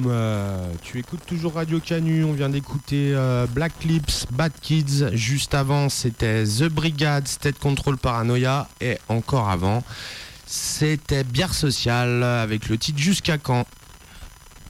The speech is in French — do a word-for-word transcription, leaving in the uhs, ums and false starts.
Euh, tu écoutes toujours Radio Canu. On vient d'écouter euh, Black Lips, Bad Kids. Juste avant, c'était The Brigade, State Control Paranoia. Et encore avant, c'était Bière Sociale avec le titre Jusqu'à quand.